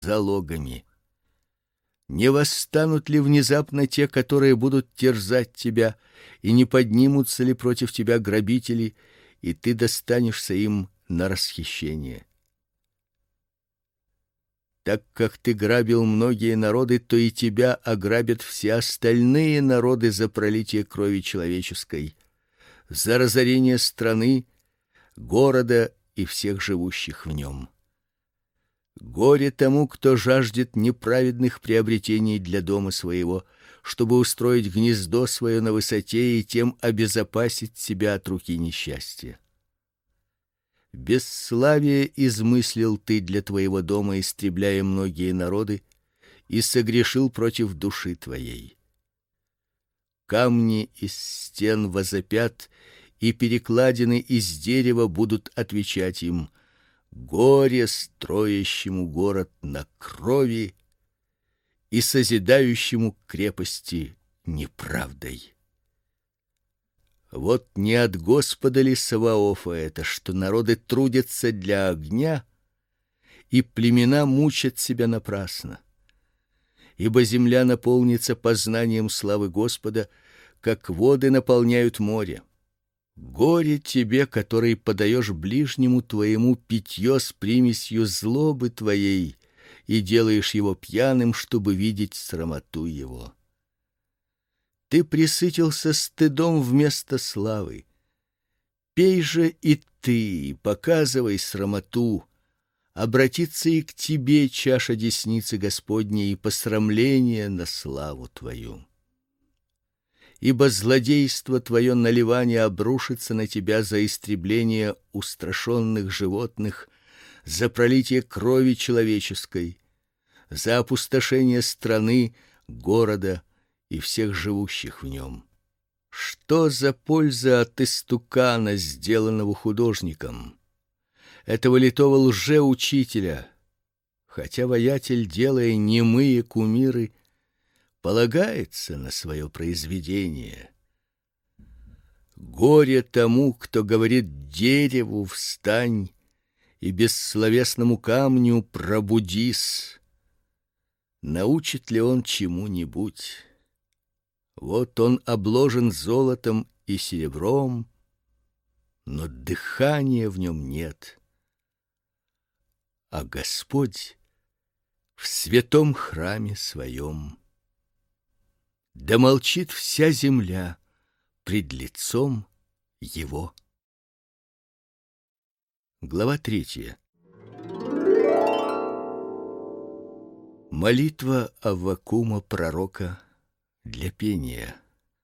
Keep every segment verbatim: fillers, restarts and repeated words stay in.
залогами. Не восстанут ли внезапно те, которые будут терзать тебя, и не поднимутся ли против тебя грабители, и ты достанешься им на расхищение? Так как ты грабил многие народы, то и тебя ограбят все остальные народы за пролитие крови человеческой, за разорение страны, города и всех живущих в нем. Горе тому, кто жаждет неправедных приобретений для дома своего, чтобы устроить гнездо свое на высоте и тем обезопасить себя от руки несчастья. Бесславие измыслил ты для твоего дома, истребляя многие народы, и согрешил против души твоей. Камни из стен возопят, и перекладины из дерева будут отвечать им: горе строящему город на крови и созидающему крепости неправдой. Вот не от Господа ли Саваофа это, что народы трудятся для огня, и племена мучат себя напрасно? Ибо земля наполнится познанием славы Господа, как воды наполняют море. Горе тебе, который подаешь ближнему твоему питье с примесью злобы твоей и делаешь его пьяным, чтобы видеть срамоту его. Ты пресытился стыдом вместо славы. Пей же и ты, показывай срамоту. Обратится и к тебе чаша десницы Господней и посрамление на славу твою. Ибо злодейство твое наливание обрушится на тебя за истребление устрашенных животных, за пролитие крови человеческой, за опустошение страны, города и всех живущих в нем. Что за польза от истукана, сделанного художником, этого литого лжеучителя, хотя воятель, делая немые кумиры, полагается на свое произведение? Горе тому, кто говорит дереву: встань, и бессловесному камню: пробудись. Научит ли он чему-нибудь? Вот он обложен золотом и серебром, но дыхания в нем нет. А Господь в святом храме своем. Да молчит вся земля пред лицом его. Глава третья. Молитва Аввакума пророка для пения.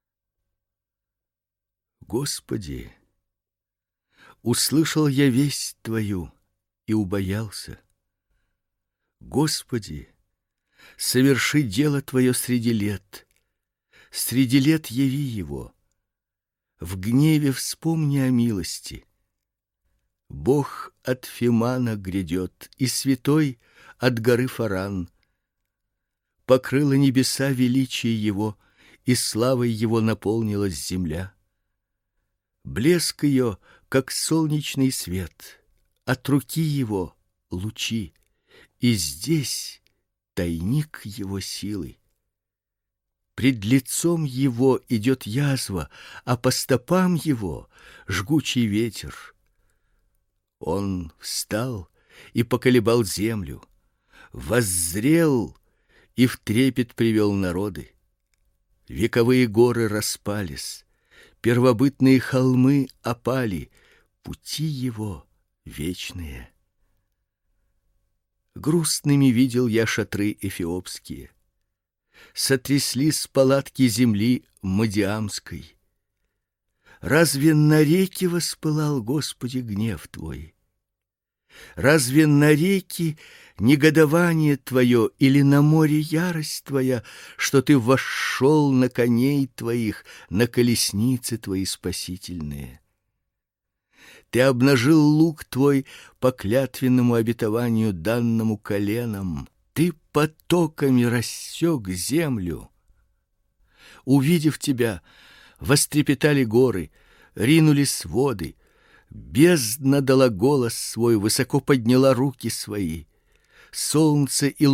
Господи, услышал я весть Твою и убоялся. Господи, соверши дело Твое среди лет, среди лет яви его. В гневе вспомни о милости. Бог от Фимана грядет, и святой от горы Фаран. Покрыло небеса величие его, и славой его наполнилась земля. Блеск ее, как солнечный свет, от руки его лучи, и здесь тайник его силы. Пред лицом его идет язва, а по стопам его жгучий ветер. Он встал и поколебал землю, воззрел и в трепет привел народы. Вековые горы распались, первобытные холмы опали, пути его вечные. Грустными видел я шатры эфиопские, сотряслись палатки земли Мадиамской. Разве на реке воспылал, Господи, гнев Твой? Разве на реке негодование Твое или на море ярость Твоя, что Ты вошел на коней Твоих, на колесницы Твои спасительные? Ты обнажил лук Твой по клятвенному обетованию, данному коленам. Ты потоками рассек землю. Увидев Тебя, вострепетали горы, ринулись воды. Бездна дала голос свой, высоко подняла руки свои. Солнце и